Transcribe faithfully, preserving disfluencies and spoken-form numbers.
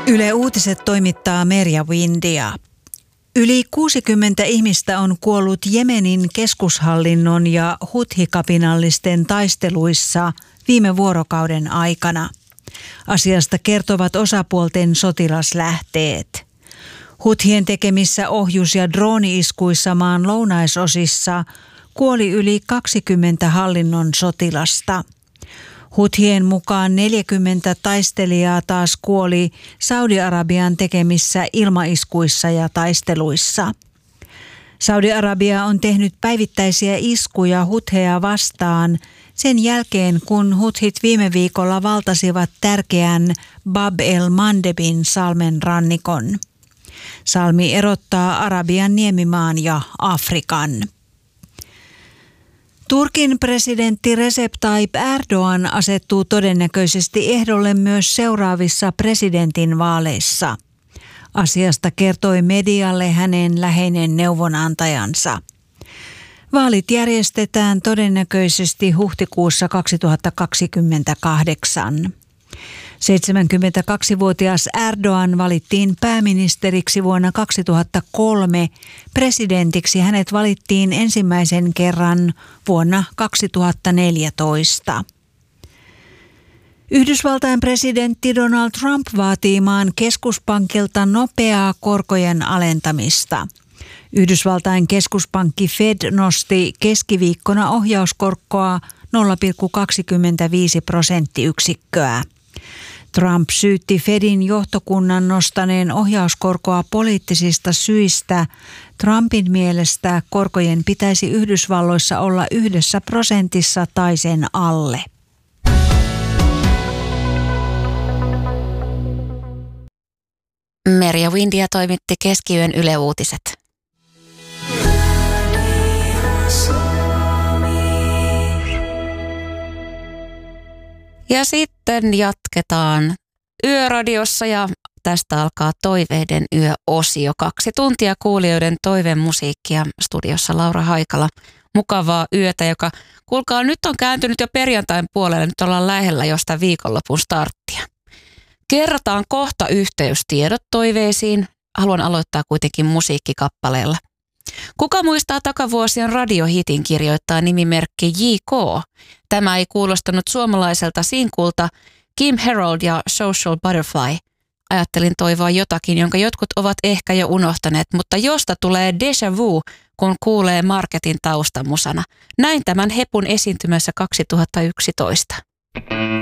Yle Uutiset toimittaa Merja Windia. Yli kuusikymmentä ihmistä on kuollut Jemenin keskushallinnon ja Huthi-kapinallisten taisteluissa viime vuorokauden aikana. Asiasta kertovat osapuolten sotilaslähteet. Huthien tekemissä ohjus- ja drooni-iskuissa maan lounaisosissa kuoli yli kaksikymmentä hallinnon sotilasta. Huthien mukaan neljäkymmentä taistelijaa taas kuoli Saudi-Arabian tekemissä ilmaiskuissa ja taisteluissa. Saudi-Arabia on tehnyt päivittäisiä iskuja Hutheja vastaan sen jälkeen, kun Huthit viime viikolla valtasivat tärkeän Bab el-Mandebin salmen rannikon. Salmi erottaa Arabian niemimaan ja Afrikan. Turkin presidentti Recep Tayyip Erdoğan asettuu todennäköisesti ehdolle myös seuraavissa presidentinvaaleissa. Asiasta kertoi medialle hänen läheinen neuvonantajansa. Vaalit järjestetään todennäköisesti huhtikuussa kaksituhattakaksikymmentäkahdeksan. seitsemänkymmentäkaksivuotias Erdoğan valittiin pääministeriksi vuonna kaksituhattakolme. Presidentiksi hänet valittiin ensimmäisen kerran vuonna kaksituhattaneljätoista. Yhdysvaltain presidentti Donald Trump vaatii maan keskuspankilta nopeaa korkojen alentamista. Yhdysvaltain keskuspankki Fed nosti keskiviikkona ohjauskorkoa nolla pilkku kaksikymmentäviisi prosenttiyksikköä. Trump syytti Fedin johtokunnan nostaneen ohjauskorkoa poliittisista syistä. Trumpin mielestä korkojen pitäisi Yhdysvalloissa olla yhdessä prosentissa tai sen alle. Merja Windia toimitti Keskiyön Yle Uutiset. Ja sitten jatketaan Yöradiossa ja tästä alkaa Toiveiden yöosio. Kaksi tuntia kuulijoiden toivemusiikkia. Studiossa Laura Haikala. Mukavaa yötä, joka kuulkaa nyt on kääntynyt jo perjantain puolelle. Nyt ollaan lähellä josta viikonlopun starttia. Kerrotaan kohta yhteystiedot toiveisiin. Haluan aloittaa kuitenkin musiikkikappaleella. Kuka muistaa takavuosien radiohitin, kirjoittaa nimimerkki J K. Tämä ei kuulostanut suomalaiselta sinkulta Kim Harold ja Social Butterfly. Ajattelin toivoa jotakin, jonka jotkut ovat ehkä jo unohtaneet, mutta josta tulee déjà vu, kun kuulee Marketin taustamusana. Näin tämän hepun esiintymässä kaksituhattayksitoista.